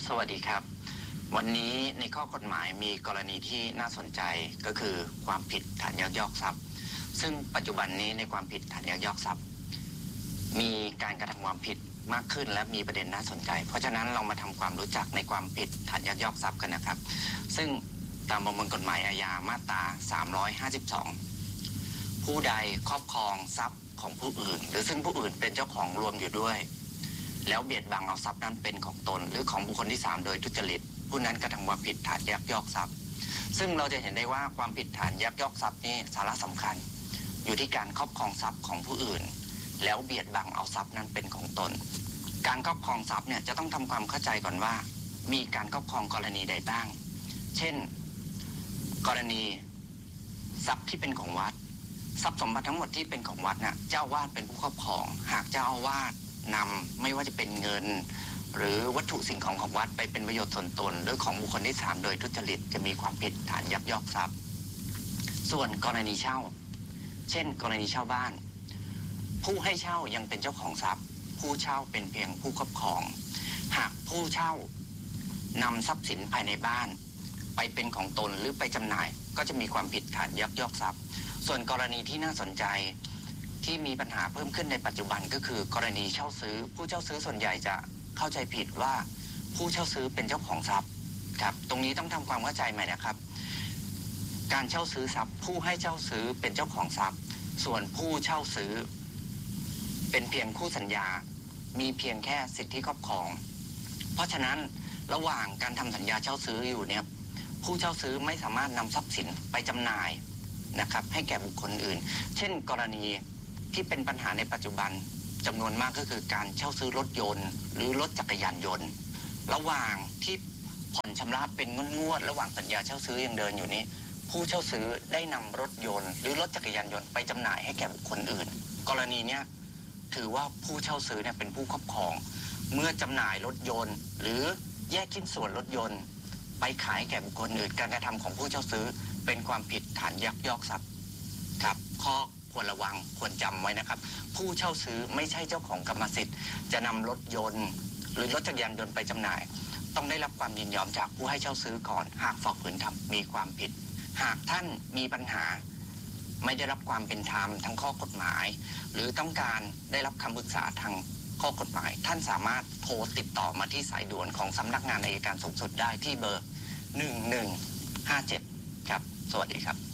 สวัสดีครับวันนี้ในข้อกฎหมายมีกรณีที่น่าสนใจก็คือความผิดฐานยักยอกทรัพย์ซึ่งปัจจุบันนี้ในความผิดฐานยักยอกทรัพย์มีการกระทำความผิดมากขึ้นและมีประเด็นน่าสนใจเพราะฉะนั้นเรามาทำความรู้จักในความผิดฐานยักยอกทรัพย์กันนะครับซึ่งตามประมวลกฎหมายอาญามาตรา352ผู้ใดครอบครองทรัพย์ของผู้อื่นหรือซึ่งผู้อื่นเป็นเจ้าของรวมอยู่ด้วยแล้วเบียดบังเอาทรัพย์นั้นเป็นของตนหรือของบุคคลที่3โดยทุจริตผู้นั้นกระทำความผิดฐานยักยอกทรัพย์ซึ่งเราจะเห็นได้ว่าความผิดฐานยักยอกทรัพย์นี้สาระสำคัญอยู่ที่การครอบครองทรัพย์ของผู้อื่นแล้วเบียดบังเอาทรัพย์นั้นเป็นของตนการครอบครองทรัพย์เนี่ยจะต้องทำความเข้าใจก่อนว่ามีการครอบครองกรณีใดบ้างเช่นกรณีทรัพย์ที่เป็นของวัดทรัพย์สมบัติทั้งหมดที่เป็นของวัดน่ะเจ้าอาวาสเป็นผู้ครอบครองหากเจ้าอาวาสนำไม่ว่าจะเป็นเงินหรือวัตถุสิ่งของวัดไปเป็นประโยชน์ส่วนตนหรือของบุคคลที่3โดยทุจริตจะมีความผิดฐานยักยอกทรัพย์ส่วนกรณีเช่าเช่นกรณีเช่าบ้านผู้ให้เช่ายังเป็นเจ้าของทรัพย์ผู้เช่าเป็นเพียงผู้ครอบครองหากผู้เช่านำทรัพย์สินภายในบ้านไปเป็นของตนหรือไปจำหน่ายก็จะมีความผิดฐานยักยอกทรัพย์ส่วนกรณีที่น่าสนใจที่มีปัญหาเพิ่มขึ้นในปัจจุบันก็คือกรณีเช่าซื้อผู้เช่าซื้อส่วนใหญ่จะเข้าใจผิดว่าผู้เช่าซื้อเป็นเจ้าของทรัพย์ครับตรงนี้ต้องทำความเข้าใจใหม่นะครับการเช่าซื้อทรัพย์ผู้ให้เช่าซื้อเป็นเจ้าของทรัพย์ส่วนผู้เช่าซื้อเป็นเพียงคู่สัญญามีเพียงแค่สิทธิครอบครองเพราะฉะนั้นระหว่างการทำสัญญาเช่าซื้ออยู่เนี่ยผู้เช่าซื้อไม่สามารถนำทรัพย์สินไปจำหน่ายนะครับให้แก่บุคคลอื่นเช่นกรณีที่เป็นปัญหาในปัจจุบันจำนวนมากก็คือการเช่าซื้อรถยนต์หรือรถจักรยานยนต์ระหว่างที่ผ่อนชำระเป็นงวดระหว่างสัญญาเช่าซื้อยังเดินอยู่นี้ผู้เช่าซื้อได้นำรถยนต์หรือรถจักรยานยนต์ไปจำหน่ายให้แก่บุคคลอื่นกรณีเนี้ยถือว่าผู้เช่าซื้อเนี่ยเป็นผู้ครอบครองเมื่อจำหน่ายรถยนต์หรือแยกชิ้นส่วนรถยนต์ไปขายแก่บุคคลอื่นการกระทำของผู้เช่าซื้อเป็นความผิดฐานยักยอกทรัพย์ครับข้อควรระวังควรจำไว้นะครับผู้เช่าซื้อไม่ใช่เจ้าของกรรมสิทธิ์จะนำรถยนต์หรือรถจักรยานยนต์ไปจำหน่ายต้องได้รับความยินยอมจากผู้ให้เช่าซื้อก่อนหากฝ่าฝืนทำมีความผิดหากท่านมีปัญหาไม่ได้รับความเป็นธรรมทั้งข้อกฎหมายหรือต้องการได้รับคำปรึกษาทางข้อกฎหมายท่านสามารถโทรติดต่อมาที่สายด่วนของสำนักงานอัยการสูงสุดได้ที่เบอร์1157ครับสวัสดีครับ